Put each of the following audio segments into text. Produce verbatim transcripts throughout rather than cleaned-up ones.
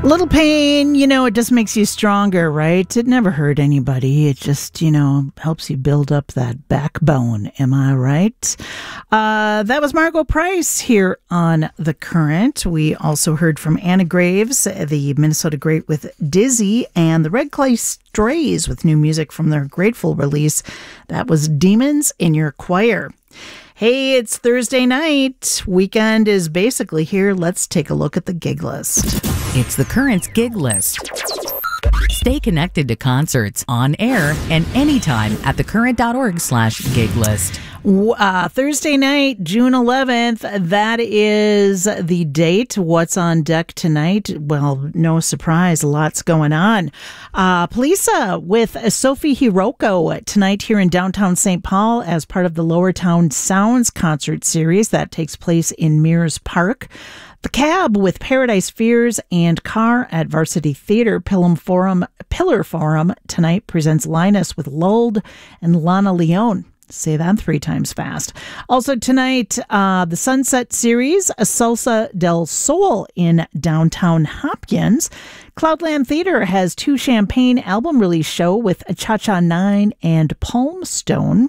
Little pain, you know, it just makes you stronger, right? It never hurt anybody. It just, you know, helps you build up that backbone. Am I right? Uh, that was Margo Price here on The Current. We also heard from Anna Graves, the Minnesota great with Dizzy, and the Red Clay Strays with new music from their Grateful release. That was Demons in Your Choir. Hey, it's Thursday night. Weekend is basically here. Let's take a look at the gig list. It's The Current's gig list. Stay connected to concerts on air and anytime at thecurrent.org slash gig list. Uh, Thursday night, June eleventh, that is the date. What's on deck tonight? Well, no surprise, lots going on. Uh, Polisa with Sophie Hiroko tonight here in downtown Saint Paul as part of the Lower Town Sounds concert series that takes place in Mears Park. The Cab with Paradise Fears and Car at Varsity Theater. Pillar Forum, Pillar Forum tonight presents Linus with Lulled and Lana Leone. Say that three times fast. Also tonight, uh, the Sunset Series, a Salsa del Sol in downtown Hopkins. Cloudland Theater has two Champagne album release show with Cha-Cha Nine and Palm Stone.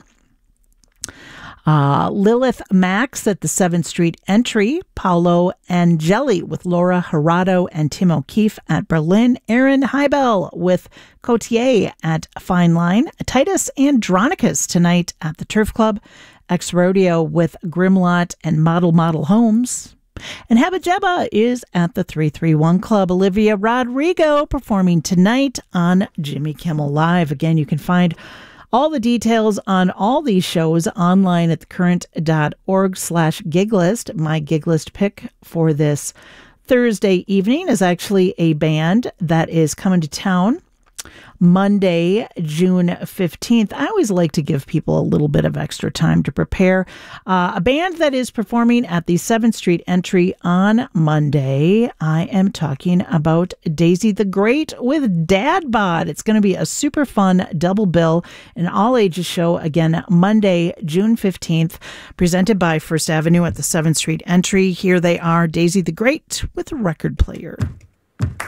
Uh, Lilith Max at the seventh Street Entry. Paolo Angeli with Laura Gerardo and Tim O'Keefe at Berlin. Aaron Heibel with Cotier at Fine Line. Titus Andronicus tonight at the Turf Club. Ex-Rodeo with Grimlot and Model Model Homes. And Habba Jabba is at the three three one Club. Olivia Rodrigo performing tonight on Jimmy Kimmel Live. Again, you can find all the details on all these shows online at thecurrent.org slash gig list. My gig list pick for this Thursday evening is actually a band that is coming to town Monday, June fifteenth. I always like to give people a little bit of extra time to prepare. Uh, a band that is performing at the seventh Street Entry on Monday. I am talking about Daisy the Great with Dad Bod. It's going to be a super fun double bill, an all-ages show, again, Monday, June fifteenth, presented by First Avenue at the seventh Street Entry. Here they are, Daisy the Great with a record player.